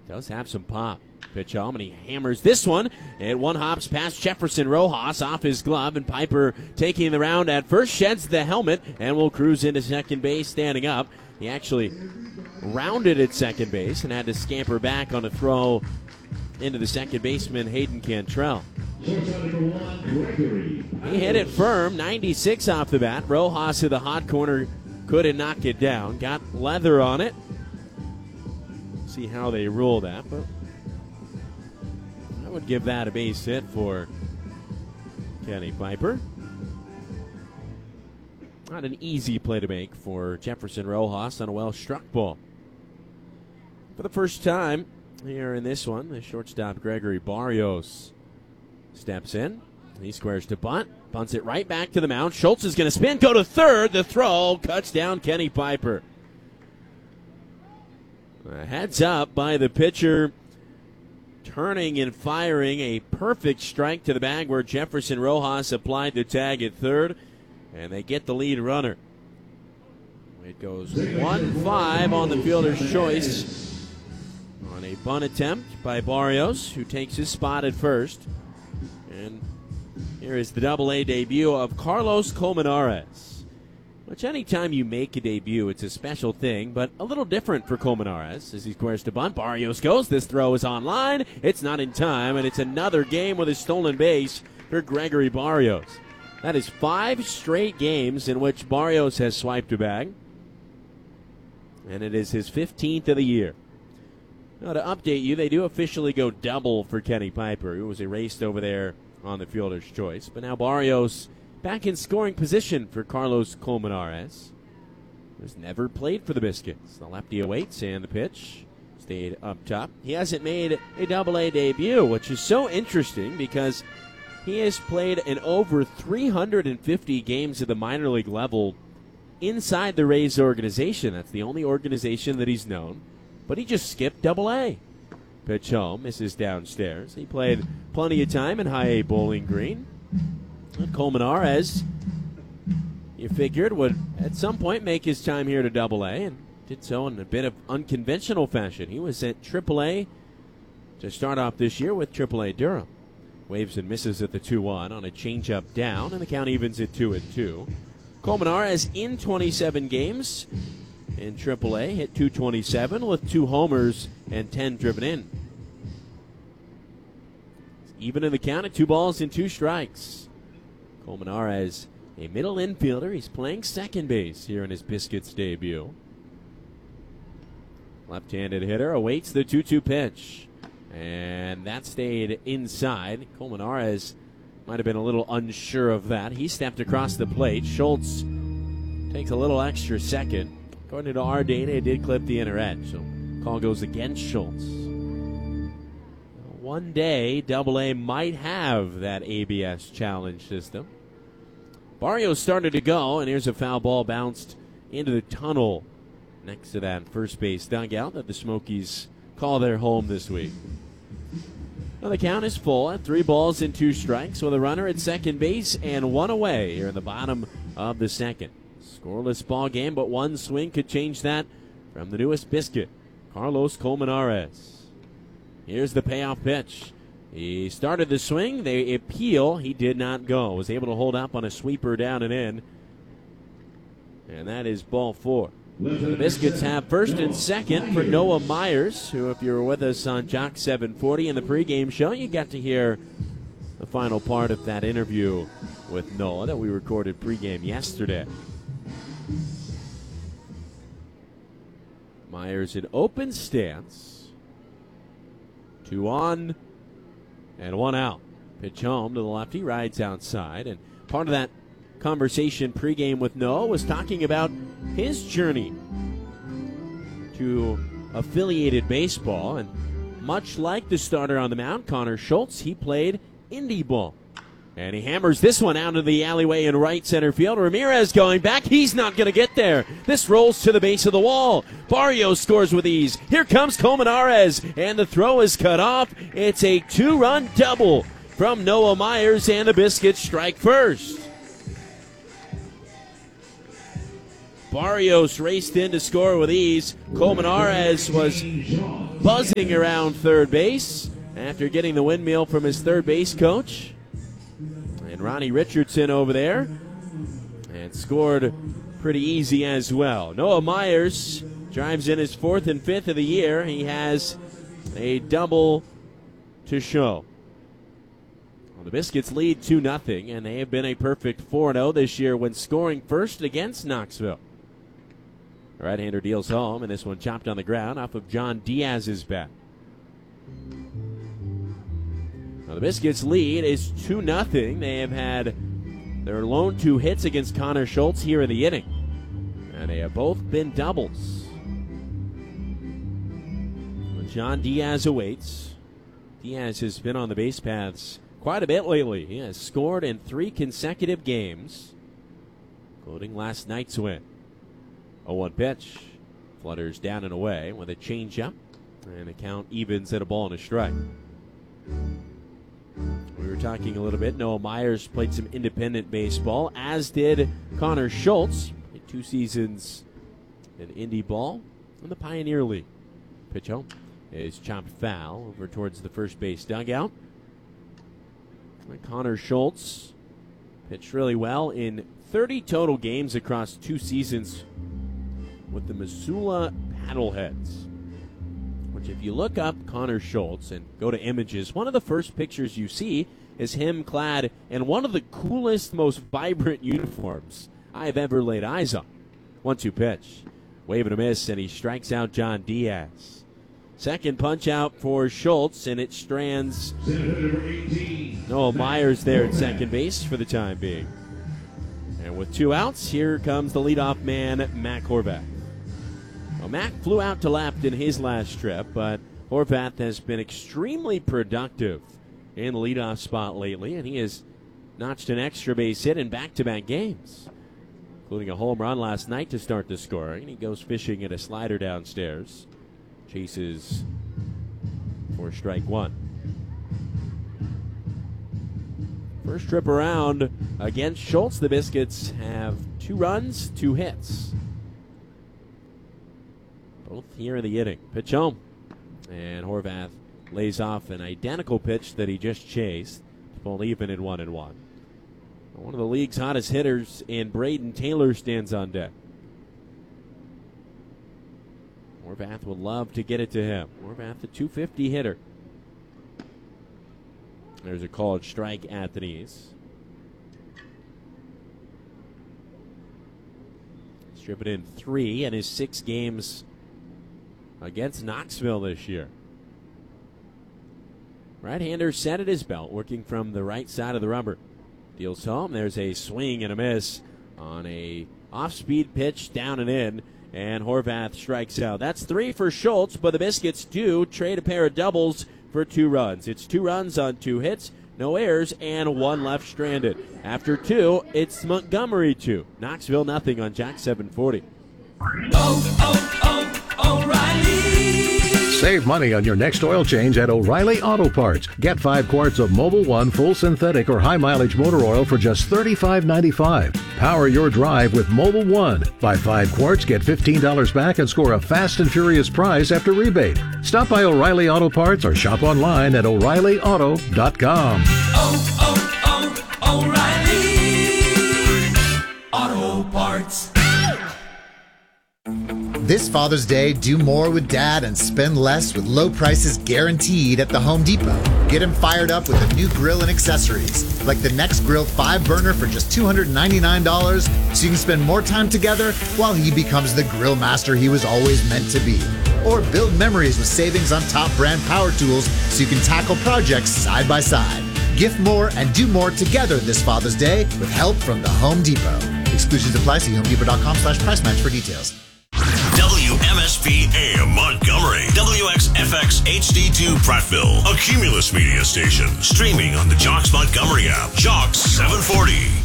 Does have some pop. Pitch home, and he hammers this one. And one hops past Jefferson Rojas off his glove, and Piper taking the round at first, sheds the helmet, and will cruise into second base standing up. He actually rounded at second base and had to scamper back on a throw into the second baseman, Hayden Cantrell. He hit it firm, 96 off the bat. Rojas to the hot corner, couldn't knock it down. Got leather on it. See how they rule that, but I would give that a base hit for Kenny Piper. Not an easy play to make for Jefferson Rojas on a well-struck ball. For the first time here in this one, the shortstop Gregory Barrios steps in. He squares to bunt, bunts it right back to the mound. Schultz is going to spin, go to third. The throw cuts down Kenny Piper. A heads up by the pitcher, turning and firing a perfect strike to the bag where Jefferson Rojas applied the tag at third, and they get the lead runner. It goes 1-5 on the fielder's choice on a bunt attempt by Barrios, who takes his spot at first. And here is the Double-A debut of Carlos Colmenares. Which anytime you make a debut, it's a special thing, but a little different for Colmenares as he squares to bunt. Barrios goes. This throw is on line. It's not in time, and it's another game with a stolen base for Gregory Barrios. That is 5 straight games in which Barrios has swiped a bag, and it is his 15th of the year. Now, to update you, they do officially go double for Kenny Piper, who was erased over there on the fielder's choice. But now Barrios back in scoring position for Carlos Colmenares, who's never played for the Biscuits. The lefty awaits, and the pitch stayed up top. He hasn't made a Double-A debut, which is so interesting because he has played in over 350 games at the minor league level inside the Rays organization. That's the only organization that he's known. But he just skipped Double-A. Pitch home, misses downstairs. He played plenty of time in High A Bowling Green. Colmenares, you figured, would at some point make his time here to Double-A, and did so in a bit of unconventional fashion. He was at Triple-A to start off this year with Triple-A Durham. Waves and misses at the 2-1 on a changeup down, and the count evens at 2-2. Colmenares in 27 games in Triple-A, hit .227 with 2 homers and 10 driven in. Even in the count at 2 balls and 2 strikes. Colmenares, a middle infielder. He's playing second base here in his Biscuits debut. Left-handed hitter awaits the 2-2 pitch. And that stayed inside. Colmenares might have been a little unsure of that. He stepped across the plate. Schultz takes a little extra second. According to our data, it did clip the inner edge. So call goes against Schultz. One day, Double-A might have that ABS challenge system. Barrios started to go, and here's a foul ball bounced into the tunnel next to that first base dugout that the Smokies call their home this week. Now the count is full at 3 balls and 2 strikes with a runner at second base and 1 away here in the bottom of the second. Scoreless ball game, but one swing could change that from the newest Biscuit, Carlos Colmenares. Here's the payoff pitch. He started the swing. They appeal. He did not go. Was able to hold up on a sweeper down and in. And that is ball 4. The Biscuits have first and second for Noah Myers, who, if you were with us on Jock 740 in the pregame show, you got to hear the final part of that interview with Noah that we recorded pregame yesterday. Myers in open stance. 2 on and 1 out. Pitch home to the lefty, rides outside. And part of that conversation pregame with Noah was talking about his journey to affiliated baseball. And much like the starter on the mound, Connor Schultz, he played indie ball. And he hammers this one out of the alleyway in right center field. Ramirez going back. He's not going to get there. This rolls to the base of the wall. Barrios scores with ease. Here comes Colmenares, and the throw is cut off. It's a 2-run double from Noah Myers, and the Biscuits strike first. Barrios raced in to score with ease. Colmenares was buzzing around third base after getting the windmill from his third base coach. And Ronnie Richardson over there, and scored pretty easy as well. Noah Myers drives in his 4th and 5th of the year. He has a double to show. Well, the Biscuits lead 2-0, and they have been a perfect 4-0 this year when scoring first against Knoxville. The right-hander deals home, and this one chopped on the ground off of John Diaz's bat. Now, the Biscuits' lead is 2-0. They have had their lone 2 hits against Connor Schultz here in the inning, and they have both been doubles. When John Diaz awaits, Diaz has been on the base paths quite a bit lately. He has scored in 3 consecutive games, including last night's win. 0-1 pitch. Flutters down and away with a changeup, and the count evens at a ball and a strike. We were talking a little bit. Noah Myers played some independent baseball, as did Connor Schultz. 2 seasons in indie ball in the Pioneer League. Pitch home is chopped foul over towards the first base dugout. Connor Schultz pitched really well in 30 total games across 2 seasons with the Missoula Paddleheads. Which, if you look up Connor Schultz and go to images, one of the first pictures you see is him clad in one of the coolest, most vibrant uniforms I've ever laid eyes on. 1-2 pitch. Wave and a miss, and he strikes out John Diaz. Second punch out for Schultz, and it strands Noah Myers there at second base for the time being. And with 2 outs, here comes the leadoff man, Mac Horvath. Well, Mac flew out to left in his last trip, but Horvath has been extremely productive in the leadoff spot lately, and he has notched an extra base hit in back-to-back games, including a home run last night to start the scoring. He goes fishing at a slider downstairs. Chases for strike 1. First trip around against Schultz, the Biscuits have 2 runs, 2 hits. Both here in the inning. Pitch home. And Horvath lays off an identical pitch that he just chased to pull even at 1-1. One of the league's hottest hitters in Braden Taylor stands on deck. Horvath would love to get it to him. Horvath, the .250 hitter. There's a called strike at the knees. He's driven in 3 in his 6 games against Knoxville this year. Right-hander set at his belt, working from the right side of the rubber. Deals home. There's a swing and a miss on a off-speed pitch down and in, and Horvath strikes out. That's 3 for Schultz, but the Biscuits do trade a pair of doubles for 2 runs. It's 2 runs on 2 hits, no errors, and 1 left stranded. After 2, it's Montgomery 2. Knoxville nothing on Jack 740. O'Reilly! Save money on your next oil change at O'Reilly Auto Parts. Get 5 quarts of Mobil 1 full synthetic or high mileage motor oil for just $35.95. Power your drive with Mobil 1. Buy 5 quarts, get $15 back, and score a fast and furious prize after rebate. Stop by O'Reilly Auto Parts or shop online at O'ReillyAuto.com. O'Reilly Auto Parts. This Father's Day, do more with Dad and spend less with low prices guaranteed at the Home Depot. Get him fired up with a new grill and accessories, like the NextGrill 5-burner for just $299, so you can spend more time together while he becomes the grill master he was always meant to be. Or build memories with savings on top brand power tools so you can tackle projects side by side. Gift more and do more together this Father's Day with help from the Home Depot. Exclusions apply. See HomeDepot.com/price match for details. WMSP AM Montgomery, WXFX HD2 Prattville, a Cumulus Media station, streaming on the Jocks Montgomery app. Jocks 740.